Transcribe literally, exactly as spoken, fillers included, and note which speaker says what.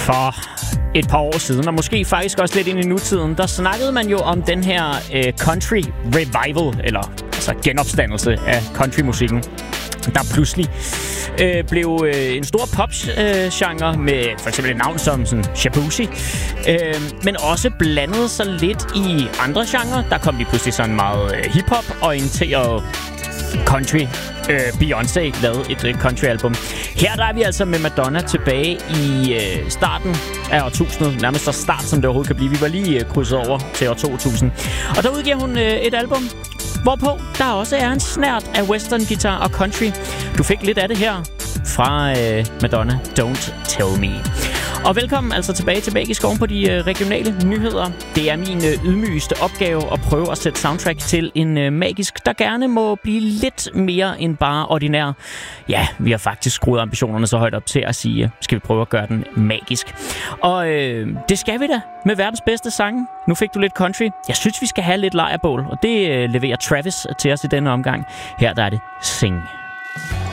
Speaker 1: For et par år siden, og måske faktisk også lidt ind i nutiden, der snakkede man jo om den her øh, country revival, eller altså genopstandelse af countrymusikken, der pludselig øh, blev øh, en stor pop-genre øh, med for eksempel et navn som sådan, Shabushi, øh, men også blandede sig lidt i andre genrer. Der kom lige pludselig sådan meget øh, hip-hop-orienteret country. Øh, Beyoncé lavede et øh, country-album. Her der er vi altså med Madonna tilbage i øh, starten af årtusindet, nærmest så start som det overhovedet kan blive. Vi var lige øh, krydset over til år to tusind. Og der udgiver hun øh, et album, hvorpå der også er en snert af western guitar og country. Du fik lidt af det her fra øh, Madonna, Don't Tell Me. Og velkommen altså tilbage til Magisk oven på de øh, regionale nyheder. Det er min øh, ydmygeste opgave at prøve at sætte soundtrack til en øh, magisk, der gerne må blive lidt mere end bare ordinær. Ja, vi har faktisk skruet ambitionerne så højt op til at sige, skal vi prøve at gøre den magisk. Og øh, det skal vi da med verdens bedste sange. Nu fik du lidt country. Jeg synes, vi skal have lidt lejrbål, og det øh, leverer Travis til os i denne omgang. Her der er det Sing.